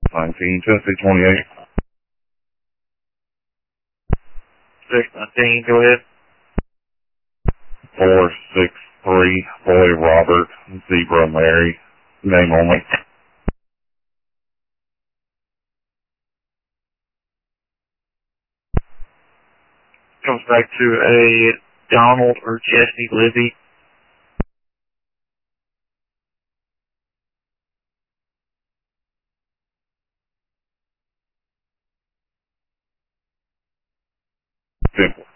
19, Tennessee 28. 619, go ahead. 463, Boy Robert, Zebra Mary, name only. Comes back to a Donald or Jesse Libby. Simple.